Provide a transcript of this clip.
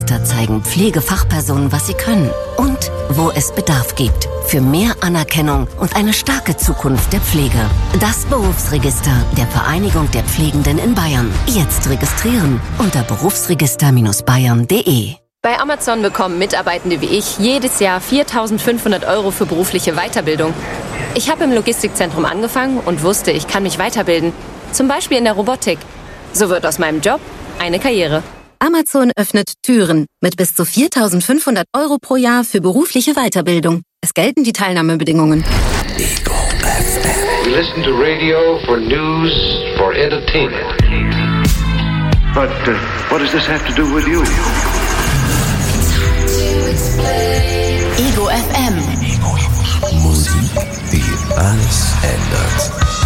Register zeigen Pflegefachpersonen, was sie können und wo es Bedarf gibt. Für mehr Anerkennung und eine starke Zukunft der Pflege. Das Berufsregister der Vereinigung der Pflegenden in Bayern. Jetzt registrieren unter berufsregister-bayern.de. Bei Amazon bekommen Mitarbeitende wie ich jedes Jahr 4.500 € für berufliche Weiterbildung. Ich habe im Logistikzentrum angefangen und wusste, ich kann mich weiterbilden. Zum Beispiel in der Robotik. So wird aus meinem Job eine Karriere. Amazon öffnet Türen mit bis zu 4.500 € pro Jahr für berufliche Weiterbildung. Es gelten die Teilnahmebedingungen. Ego FM. We listen to radio for news, for entertainment. But what does this have to do with you? Ego FM. Musik, die alles ändert.